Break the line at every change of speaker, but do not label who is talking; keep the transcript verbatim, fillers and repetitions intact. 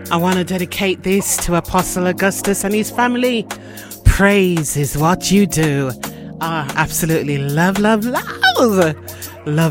I want to dedicate this to Apostle Augustus and his family. Praise is what you do. Ah, absolutely love, love, love. Love